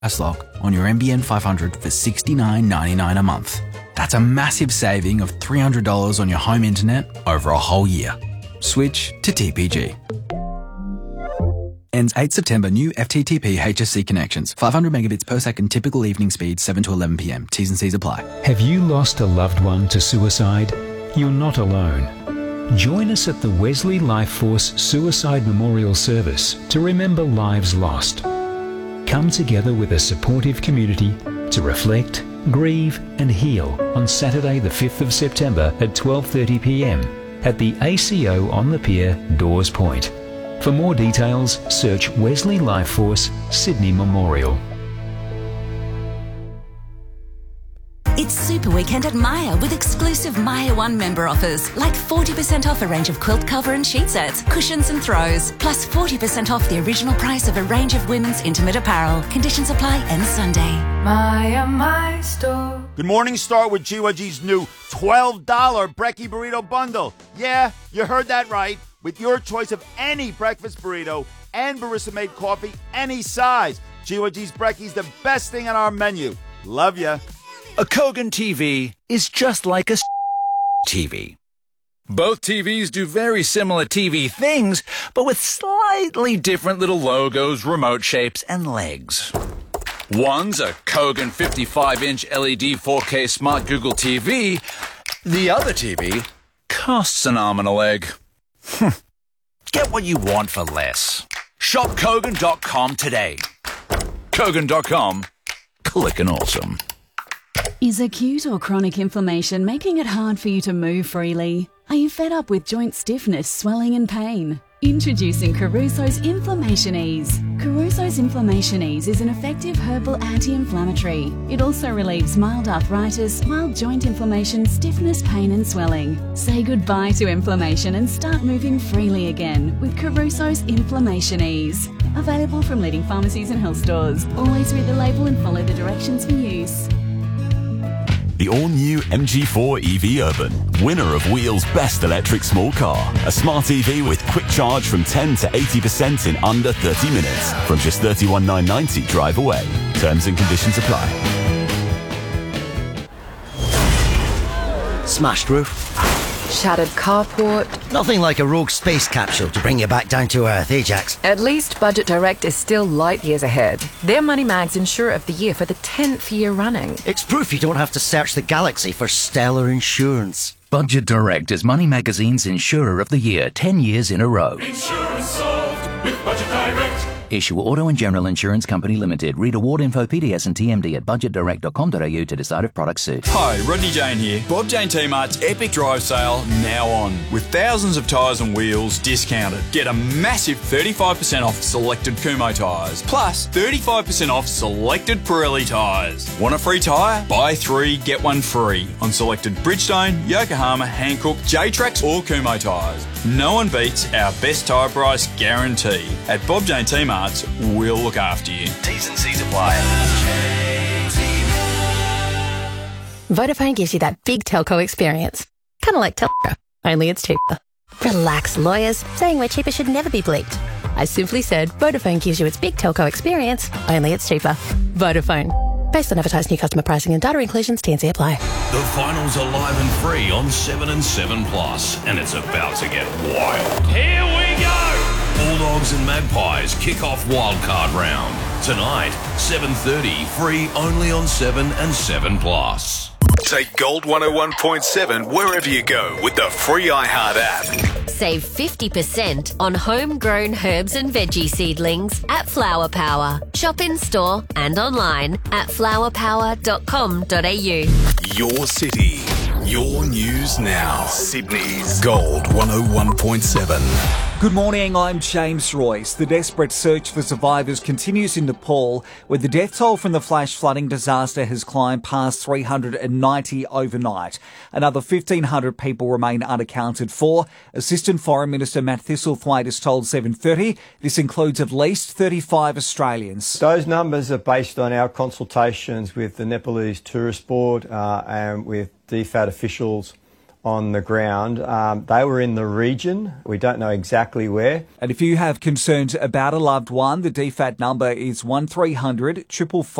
lock on your NBN 500 for $69.99 a month. That's a massive saving of $300 on your home internet over a whole year. Switch to TPG. Ends 8 September. New FTTP HSC connections. 500 megabits per second. Typical evening speed 7 to 11 p.m. T's and C's apply. Have you lost a loved one to suicide? You're not alone. Join us at the Wesley Life Force Suicide Memorial Service to remember lives lost. Come together with a supportive community to reflect, grieve and heal on Saturday the 5th of September at 12:30 p.m. at the ACO on the Pier, Dawes Point. For more details, search Wesley Life Force Sydney Memorial. It's Super Weekend at Myer with exclusive Myer One member offers, like 40% off a range of quilt cover and sheet sets, cushions and throws, plus 40% off the original price of a range of women's intimate apparel. Conditions apply end Sunday. Myer, my store. Good morning, start with GYG's new $12 Brekkie Burrito Bundle. Yeah, you heard that right. With your choice of any breakfast burrito and barista-made coffee, any size. GYG's Brekkie's the best thing on our menu. Love ya. A Kogan TV is just like a TV. Both TVs do very similar TV things, but with slightly different little logos, remote shapes, and legs. One's a Kogan 55-inch LED 4K Smart Google TV. The other TV costs an arm and a leg. Get what you want for less. Shop Kogan.com today. Kogan.com. Clickin' awesome. Is acute or chronic inflammation making it hard for you to move freely? Are you fed up with joint stiffness, swelling and pain? Introducing Caruso's Inflammation Ease. Caruso's Inflammation Ease is an effective herbal anti-inflammatory. It also relieves mild arthritis, mild joint inflammation, stiffness, pain and swelling. Say goodbye to inflammation and start moving freely again with Caruso's Inflammation Ease. Available from leading pharmacies and health stores. Always read the label and follow the directions for use. The all-new MG4 EV Urban, winner of Wheel's Best Electric Small Car. A smart EV with quick charge from 10 to 80% in under 30 minutes. From just $31,990 drive away. Terms and conditions apply. Smashed roof. Shattered carport. Nothing like a rogue space capsule to bring you back down to earth, eh, Jax? At least Budget Direct is still light years ahead. They're Moneymags Insurer of the Year for the 10th year running. It's proof you don't have to search the galaxy for stellar insurance. Budget Direct is Money Magazine's Insurer of the Year 10 years in a row. Insurance solved with Budget Direct. Issue Auto and General Insurance Company Limited. Read award info, PDS and TMD at budgetdirect.com.au to decide if products suit. Hi, Rodney Jane here. Bob Jane T-Mart's Epic Drive Sale now on. With thousands of tyres and wheels discounted. Get a massive 35% off selected Kumho tyres. Plus 35% off selected Pirelli tyres. Want a free tyre? Buy 3, get 1 free. On selected Bridgestone, Yokohama, Hankook, J-Trax or Kumho tyres. No one beats our best tyre price guarantee. At Bob Jane T-Mart's, we'll look after you. T's and C's apply. Vodafone gives you that big telco experience. Kind of like Telco, only it's cheaper. Relax, lawyers. Saying we're cheaper should never be bleeped. I simply said Vodafone gives you its big telco experience, only it's cheaper. Vodafone. Based on advertised new customer pricing and data inclusions, T&C apply. The finals are live and free on 7 and 7 Plus, and it's about to get wild. Here we go! Bulldogs and Magpies kick off wildcard round. Tonight, 7:30, free only on 7 and 7 Plus. Take Gold 101.7 wherever you go with the free iHeart app. Save 50% on homegrown herbs and veggie seedlings at Flower Power. Shop in store and online at flowerpower.com.au. Your city, your news now. Sydney's Gold 101.7. Good morning, I'm James Royce. The desperate search for survivors continues in Nepal, where the death toll from the flash flooding disaster has climbed past 390 overnight. Another 1,500 people remain unaccounted for. Assistant Foreign Minister Matt Thistlethwaite has told 7:30 this includes at least 35 Australians. Those numbers are based on our consultations with the Nepalese Tourist Board and with DFAT officials on the ground. They were in the region. We don't know exactly where. And if you have concerns about a loved one, the DFAT number is 1300 555.